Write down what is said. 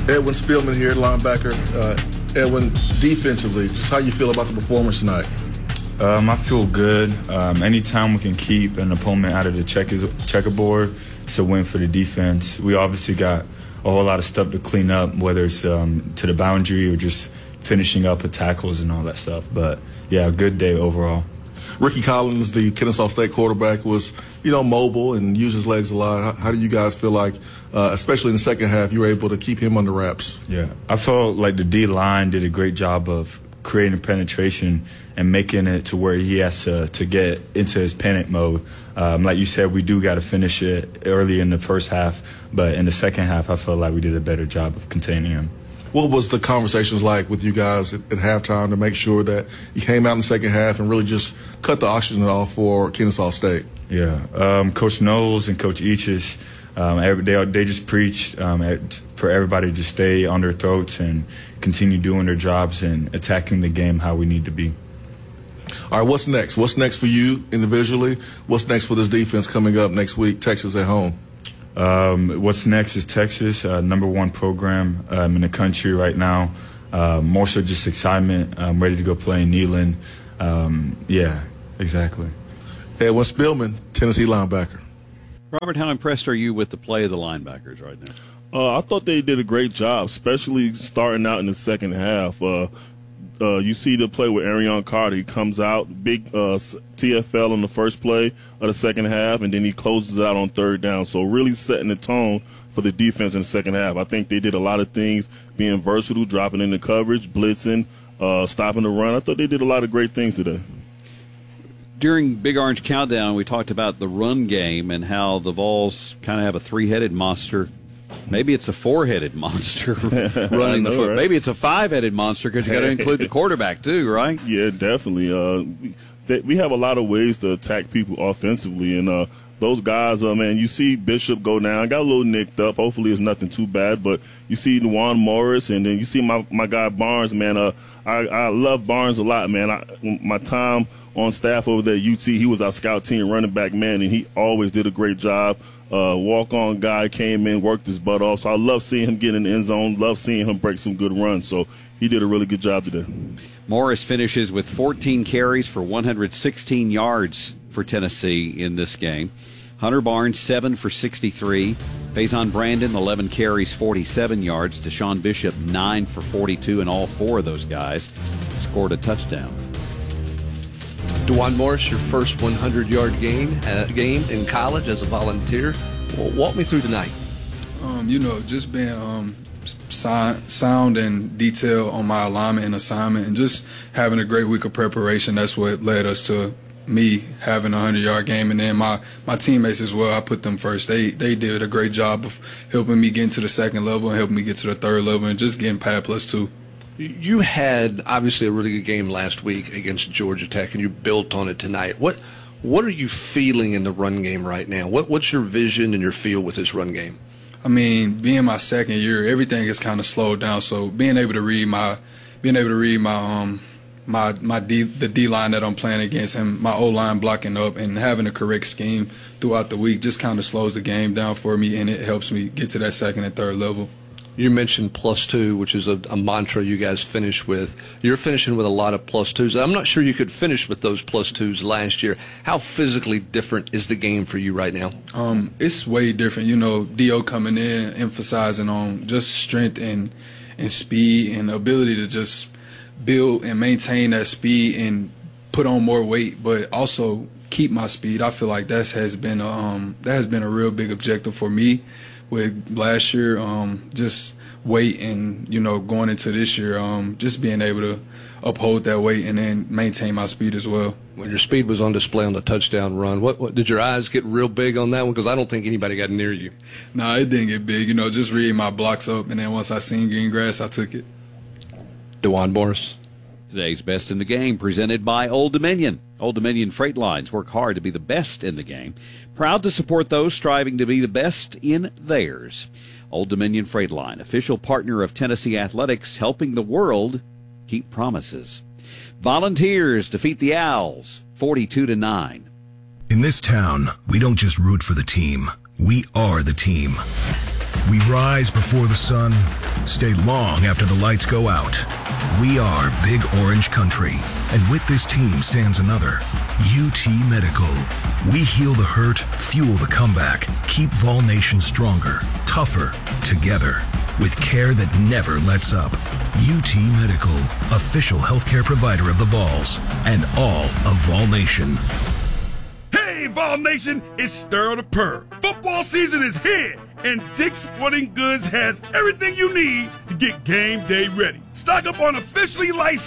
Edwin Spielman here, linebacker. Edwin, defensively, just how you feel about the performance tonight? I feel good. Anytime we can keep an opponent out of the checkerboard, it's a win for the defense. We obviously got a whole lot of stuff to clean up, whether it's to the boundary or just finishing up with tackles and all that stuff. But, yeah, a good day overall. Ricky Collins, the Kennesaw State quarterback, was, mobile and used his legs a lot. How do you guys feel like, especially in the second half, you were able to keep him under wraps? Yeah, I felt like the D-line did a great job of creating penetration and making it to where he has to get into his panic mode. Like you said, we do got to finish it early in the first half, but in the second half, I felt like we did a better job of containing him. What was the conversations like with you guys at halftime to make sure that you came out in the second half and really just cut the oxygen off for Kennesaw State? Yeah, Coach Knowles and Coach Eaches, they just preached for everybody to stay on their throats and continue doing their jobs and attacking the game how we need to be. All right, what's next? What's next for you individually? What's next for this defense coming up next week, Texas at home? What's next is Texas, #1 program in the country right now. More so just excitement. I'm ready to go play in Neyland. Yeah, exactly. Edwin Spielman, Tennessee linebacker. Robert, how impressed are you with the play of the linebackers right now? I thought they did a great job, especially starting out in the second half. You see the play with Arion Carter. He comes out, big TFL on the first play of the second half, and then he closes out on third down. So really setting the tone for the defense in the second half. I think they did a lot of things, being versatile, dropping into coverage, blitzing, stopping the run. I thought they did a lot of great things today. During Big Orange Countdown, we talked about the run game and how the Vols kind of have a three-headed monster. Maybe it's a four-headed monster running the foot. Right? Maybe it's a five-headed monster because you got to include the quarterback too, right? Yeah, definitely. We have a lot of ways to attack people offensively, and those guys, man, you see Bishop go down, got a little nicked up. Hopefully it's nothing too bad, but you see Juwan Morris, and then you see my guy Barnes, man. I love Barnes a lot, man. My time on staff over there at UT, he was our scout team running back, man, and he always did a great job. Walk-on guy came in, worked his butt off. So I love seeing him get in the end zone, love seeing him break some good runs. So he did a really good job today. Morris finishes with 14 carries for 116 yards for Tennessee in this game. Hunter Barnes, 7 for 63. Faison Brandon, 11 carries, 47 yards. Deshaun Bishop, 9 for 42, and all four of those guys scored a touchdown. Juwan Morris, your first 100-yard game in college as a volunteer. Well, walk me through tonight. Just being sound and detailed on my alignment and assignment, and just having a great week of preparation. That's what led us to me having a 100-yard game, and then my teammates as well. I put them first. They did a great job of helping me get into the second level and helping me get to the third level and just getting past +2. You had obviously a really good game last week against Georgia Tech, and you built on it tonight. What are you feeling in the run game right now? What's your vision and your feel with this run game? I mean, being my second year, everything is kind of slowed down. So being able to read the D line that I'm playing against and my O line blocking up and having a correct scheme throughout the week just kind of slows the game down for me, and it helps me get to that second and third level. You mentioned +2, which is a mantra you guys finish with. You're finishing with a lot of +2s. I'm not sure you could finish with those +2s last year. How physically different is the game for you right now? It's way different. D.O. coming in, emphasizing on just strength and speed and ability to just build and maintain that speed and put on more weight, but also keep my speed. I feel like that has been a real big objective for me with last year, just weight and, going into this year, just being able to uphold that weight and then maintain my speed as well. When your speed was on display on the touchdown run, what did your eyes get real big on that one? Because I don't think anybody got near you. No, it didn't get big. Just reading my blocks up, and then once I seen green grass, I took it. Juwan Morris. Today's Best in the Game presented by Old Dominion. Old Dominion Freight Lines work hard to be the best in the game. Proud to support those striving to be the best in theirs. Old Dominion Freight Line, official partner of Tennessee Athletics, helping the world keep promises. Volunteers defeat the Owls 42-9. In this town, we don't just root for the team. We are the team. We rise before the sun, stay long after the lights go out. We are Big Orange Country, and with this team stands another, UT Medical. We heal the hurt, fuel the comeback, keep Vol Nation stronger, tougher, together, with care that never lets up. UT Medical, official healthcare provider of the Vols, and all of Vol Nation. Hey, Vol Nation, it's Sterl the Purr. Football season is here, and Dick's Sporting Goods has everything you need to get game day ready. Stock up on officially licensed